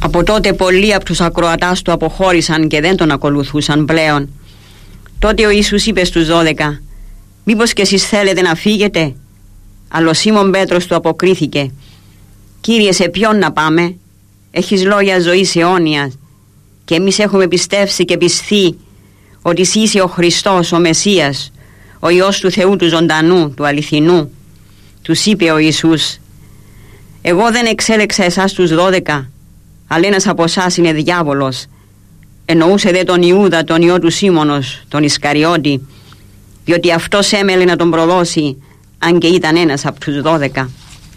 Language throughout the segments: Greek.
Από τότε πολλοί από τους ακροατάς του αποχώρησαν και δεν τον ακολουθούσαν πλέον. Τότε ο Ιησούς είπε στους 12: «Μήπως και εσείς θέλετε να φύγετε?» Αλλά ο Σίμων Πέτρος του αποκρίθηκε: «Κύριε, σε ποιον να πάμε? Έχεις λόγια ζωής αιώνιας και εμείς έχουμε πιστέψει και πιστεί ότι εσύ είσαι ο Χριστός, ο Μεσσίας, ο Υιός του Θεού του ζωντανού, του αληθινού». Τους είπε ο Ιησούς: «Εγώ δεν εξέλεξα εσάς τους 12, αλλά ένας από εσάς είναι διάβολος». Εννοούσε δε τον Ιούδα, τον ιό του Σίμωνος, τον Ισκαριώτη, διότι αυτός έμελε να τον προδώσει, αν και ήταν ένας από τους 12.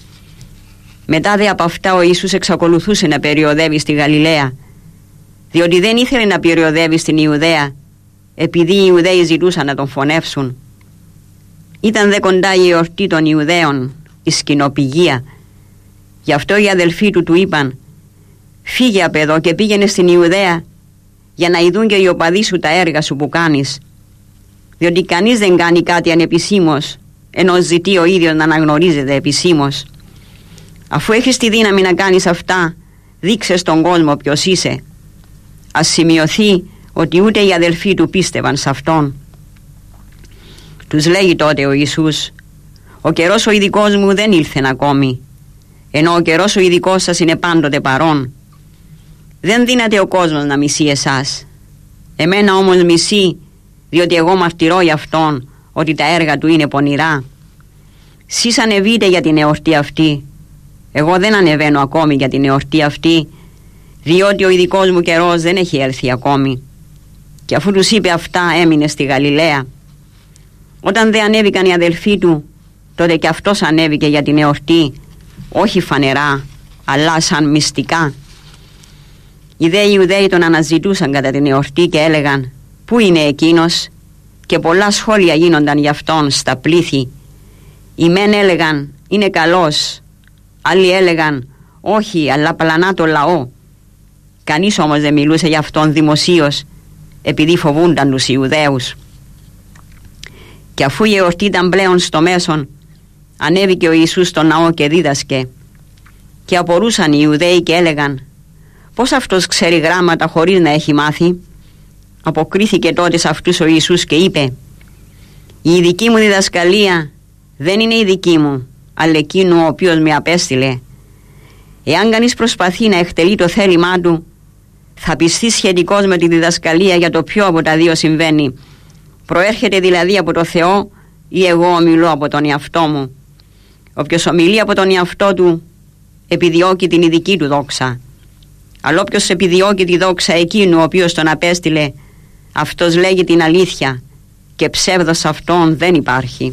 Μετά δε από αυτά ο Ιησούς εξακολουθούσε να περιοδεύει στη Γαλιλαία, διότι δεν ήθελε να περιοδεύει στην Ιουδαία, επειδή οι Ιουδαίοι ζητούσαν να τον φωνεύσουν. Ήταν δε κοντά η εορτή των Ιουδαίων, η Σκηνοπηγία. Γι' αυτό οι αδελφοί του είπαν: «Φύγε απ' εδώ και πήγαινε στην Ιουδαία, για να ειδούν και οι οπαδοί σου τα έργα σου που κάνεις. Διότι κανείς δεν κάνει κάτι ανεπισήμως, ενώ ζητεί ο ίδιος να αναγνωρίζεται επισήμως. Αφού έχεις τη δύναμη να κάνεις αυτά, δείξε στον κόσμο ποιος είσαι». Ας σημειωθεί ότι ούτε οι αδελφοί του πίστευαν σε αυτόν. Τους λέγει τότε ο Ιησούς: «Ο καιρός ο ειδικός μου δεν ήλθεν ακόμη, ενώ ο καιρός ο ειδικός σας είναι πάντοτε παρόν. Δεν δύναται ο κόσμος να μισεί εσάς. Εμένα όμως μισεί, διότι εγώ μαρτυρώ για αυτόν ότι τα έργα του είναι πονηρά. Σεις ανεβείτε για την εορτή αυτή. Εγώ δεν ανεβαίνω ακόμη για την εορτή αυτή, διότι ο ειδικός μου καιρός δεν έχει έλθει ακόμη». Και αφού τους είπε αυτά, έμεινε στη Γαλιλαία. Όταν δε ανέβηκαν οι αδελφοί του, τότε και αυτός ανέβηκε για την εορτή, όχι φανερά, αλλά σαν μυστικά. Οι δε Ιουδαίοι τον αναζητούσαν κατά την εορτή και έλεγαν: «Πού είναι εκείνος?» Και πολλά σχόλια γίνονταν γι' αυτόν στα πλήθη. Οι μεν έλεγαν: «Είναι καλός», άλλοι έλεγαν: «Όχι, αλλά πλανά το λαό». Κανείς όμως δεν μιλούσε γι' αυτόν δημοσίως, επειδή φοβούνταν τους Ιουδαίους. Και αφού η εορτή ήταν πλέον στο μέσον, ανέβηκε ο Ιησούς στο ναό και δίδασκε. Και απορούσαν οι Ιουδαίοι και έλεγαν: «Πώς αυτός ξέρει γράμματα χωρίς να έχει μάθει?» Αποκρίθηκε τότε σε αυτούς ο Ιησούς και είπε: «Η δική μου διδασκαλία δεν είναι η δική μου, αλλά εκείνου ο οποίος με απέστειλε. Εάν κανείς προσπαθεί να εκτελεί το θέλημά του, θα πιστεί σχετικώς με τη διδασκαλία για το ποιο από τα δύο συμβαίνει. Προέρχεται δηλαδή από το Θεό ή εγώ ομιλώ από τον εαυτό μου. Όποιος ομιλεί από τον εαυτό του επιδιώκει την ειδική του δόξα. Αλλά όποιος επιδιώκει τη δόξα εκείνου ο οποίος τον απέστειλε, αυτός λέγει την αλήθεια και ψεύδος αυτόν δεν υπάρχει.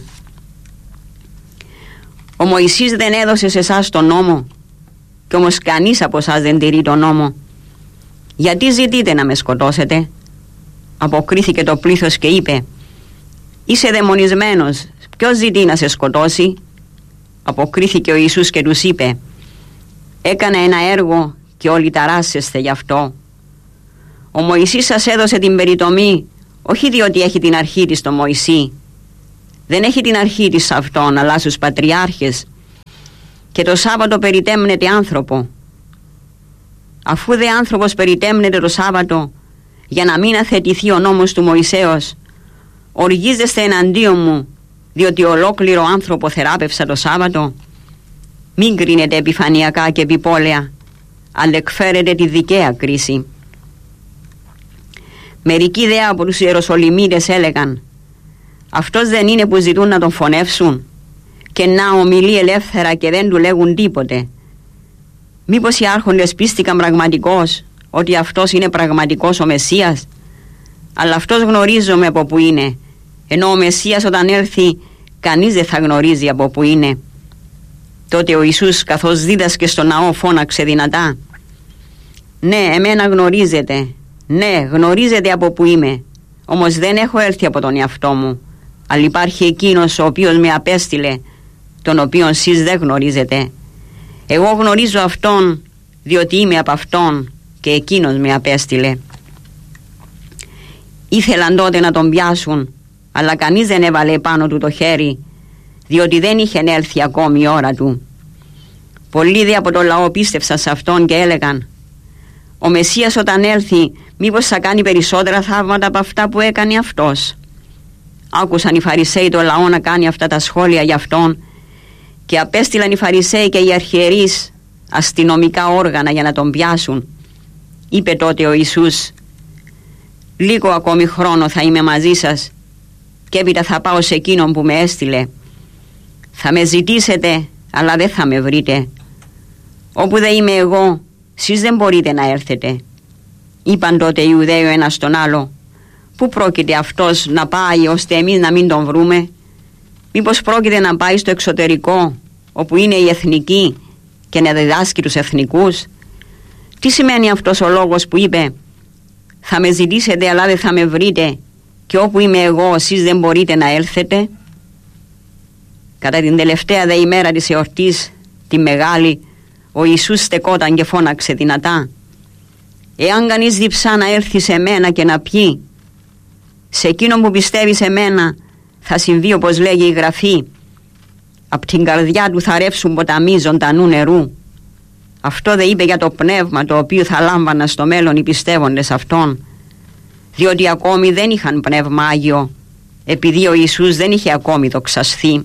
Ο Μωυσής δεν έδωσε σε εσάς τον νόμο, κι όμως κανείς από εσάς δεν τηρεί τον νόμο. Γιατί ζητείτε να με σκοτώσετε?» Αποκρίθηκε το πλήθος και είπε: «Είσαι δαιμονισμένος, ποιος ζητεί να σε σκοτώσει?» Αποκρίθηκε ο Ιησούς και τους είπε: «Έκανα ένα έργο και όλοι ταράσσεστε γι' αυτό. Ο Μωυσής σας έδωσε την περιτομή, όχι διότι έχει την αρχή της στο Μωυσή. Δεν έχει την αρχή της σε αυτόν, αλλά στους πατριάρχες. Και το Σάββατο περιτέμνεται άνθρωπο. Αφού δε άνθρωπος περιτέμνεται το Σάββατο, για να μην αθετηθεί ο νόμος του Μωυσέως, οργίζεστε εναντίον μου, διότι ολόκληρο άνθρωπο θεράπευσα το Σάββατο. Μην κρίνετε επιφανειακά και επιπόλαια, αλλά εκφέρετε τη δικαία κρίση». Μερικοί δε από τους Ιεροσολυμίτες έλεγαν: «Αυτός δεν είναι που ζητούν να τον φωνεύσουν, και να ομιλεί ελεύθερα και δεν του λέγουν τίποτε? Μήπως οι άρχοντες πίστηκαν πραγματικώς ότι αυτός είναι πραγματικός ο Μεσσίας? Αλλά αυτός γνωρίζουμε από που είναι, ενώ ο Μεσσίας όταν έρθει κανείς δεν θα γνωρίζει από που είναι». Τότε ο Ιησούς, καθώς δίδασκε στο ναό, φώναξε δυνατά: «Ναι, εμένα γνωρίζετε, ναι, γνωρίζετε από που είμαι, όμως δεν έχω έρθει από τον εαυτό μου, αλλά υπάρχει εκείνος ο οποίος με απέστειλε, τον οποίον σεις δεν γνωρίζετε. Εγώ γνωρίζω αυτόν, διότι είμαι από αυτόν και εκείνος με απέστειλε». Ήθελαν τότε να τον πιάσουν, αλλά κανείς δεν έβαλε πάνω του το χέρι, διότι δεν είχε έλθει ακόμη η ώρα του. Πολλοί δε από το λαό πίστευσαν σε αυτόν και έλεγαν: ο Μεσσίας όταν έλθει μήπως θα κάνει περισσότερα θαύματα από αυτά που έκανε αυτός? Άκουσαν οι Φαρισαίοι το λαό να κάνει αυτά τα σχόλια για αυτόν και απέστειλαν οι Φαρισαίοι και οι αρχιερείς αστυνομικά όργανα για να τον πιάσουν. Είπε τότε ο Ιησούς: «Λίγο ακόμη χρόνο θα είμαι μαζί σας και έπειτα θα πάω σε εκείνον που με έστειλε. Θα με ζητήσετε αλλά δεν θα με βρείτε. Όπου δεν είμαι εγώ, εσείς δεν μπορείτε να έρθετε». Είπαν τότε οι Ιουδαίοι ο ένας τον άλλο: «Πού πρόκειται αυτός να πάει ώστε εμείς να μην τον βρούμε? Μήπως πρόκειται να πάει στο εξωτερικό όπου είναι οι εθνικοί και να διδάσκει τους εθνικούς?» Τι σημαίνει αυτός ο λόγος που είπε «Θα με ζητήσετε αλλά δεν θα με βρείτε και όπου είμαι εγώ εσείς δεν μπορείτε να έλθετε»? Κατά την τελευταία δε ημέρα της εορτής, τη μεγάλη, ο Ιησούς στεκόταν και φώναξε δυνατά: «Εάν κανείς διψά να έρθει σε μένα και να πιει, σε εκείνον που πιστεύει σε μένα θα συμβεί όπως λέγει η Γραφή, απ' την καρδιά του θα ρεύσουν ποταμοί ζωντανού νερού». Αυτό δεν είπε για το πνεύμα το οποίο θα λάμβαναν στο μέλλον οι πιστεύοντες αυτόν, διότι ακόμη δεν είχαν πνεύμα Άγιο, επειδή ο Ιησούς δεν είχε ακόμη δοξασθεί.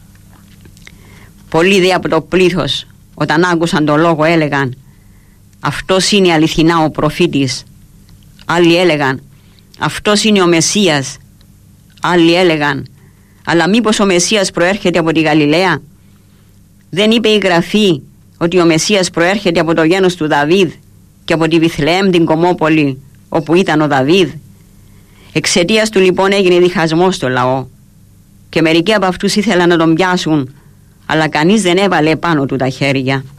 Πολλοί δε από το πλήθος όταν άκουσαν το λόγο έλεγαν «Αυτός είναι αληθινά ο προφήτης». Άλλοι έλεγαν «Αυτός είναι ο Μεσσίας». Άλλοι έλεγαν «Αλλά μήπως ο Μεσσίας προέρχεται από τη Γαλιλαία? Δεν είπε η Γραφή ότι ο Μεσσίας προέρχεται από το γένος του Δαβίδ και από τη Βιθλεέμ την κομμόπολη όπου ήταν ο Δαβίδ?» Εξαιτίας του λοιπόν έγινε διχασμός στο λαό και μερικοί από αυτούς ήθελαν να τον πιάσουν, αλλά κανείς δεν έβαλε πάνω του τα χέρια.